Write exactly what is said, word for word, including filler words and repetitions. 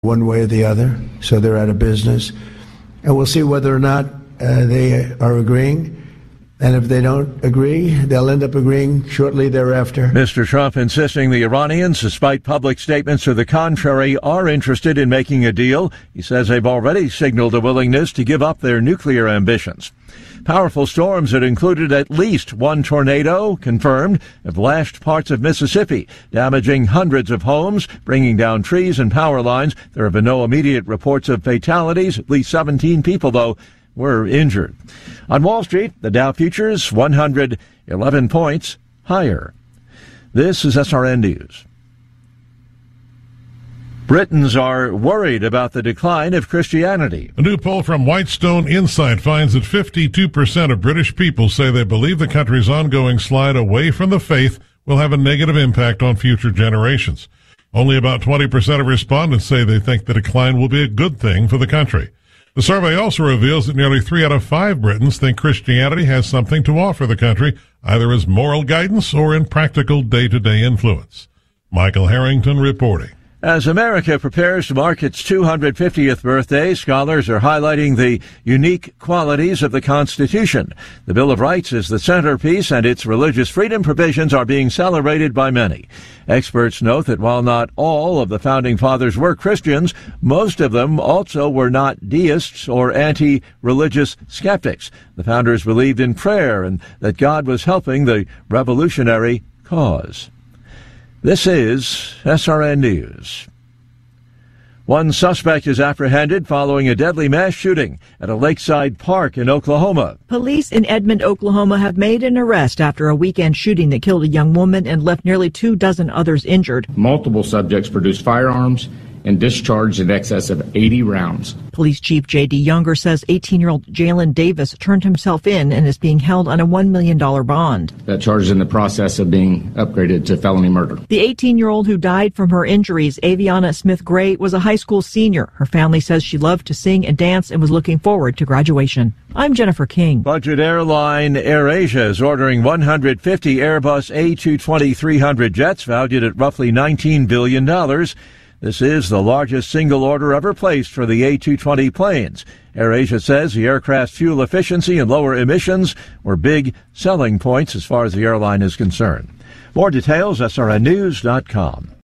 one way or the other, so they're out of business. And we'll see whether or not uh, they are agreeing. And if they don't agree, they'll end up agreeing shortly thereafter. Mister Trump insisting the Iranians, despite public statements to the contrary, are interested in making a deal. He says they've already signaled a willingness to give up their nuclear ambitions. Powerful storms that included at least one tornado, confirmed, have lashed parts of Mississippi, damaging hundreds of homes, bringing down trees and power lines. There have been no immediate reports of fatalities. At least seventeen people, though, were injured. On Wall Street, the Dow futures one hundred eleven points higher. This is S R N News. Britons are worried about the decline of Christianity. A new poll from Whitestone Insight finds that fifty-two percent of British people say they believe the country's ongoing slide away from the faith will have a negative impact on future generations. Only about twenty percent of respondents say they think the decline will be a good thing for the country. The survey also reveals that nearly three out of five Britons think Christianity has something to offer the country, either as moral guidance or in practical day-to-day influence. Michael Harrington reporting. As America prepares to mark its two hundred fiftieth birthday, scholars are highlighting the unique qualities of the Constitution. The Bill of Rights is the centerpiece, and its religious freedom provisions are being celebrated by many. Experts note that while not all of the Founding Fathers were Christians, most of them also were not deists or anti-religious skeptics. The founders believed in prayer and that God was helping the revolutionary cause. This is S R N News. One suspect is apprehended following a deadly mass shooting at a lakeside park in Oklahoma. Police in Edmond, Oklahoma have made an arrest after a weekend shooting that killed a young woman and left nearly two dozen others injured. Multiple subjects produced firearms and discharged in excess of eighty rounds. Police Chief J D. Younger says eighteen-year-old Jalen Davis turned himself in and is being held on a one million dollars bond. That charge is in the process of being upgraded to felony murder. The eighteen-year-old who died from her injuries, Aviana Smith Gray, was a high school senior. Her family says she loved to sing and dance and was looking forward to graduation. I'm Jennifer King. Budget airline AirAsia is ordering one hundred fifty Airbus A two twenty three hundred jets valued at roughly nineteen billion dollars. This is the largest single order ever placed for the A two twenty planes. AirAsia says the aircraft's fuel efficiency and lower emissions were big selling points as far as the airline is concerned. More details, S R N news dot com.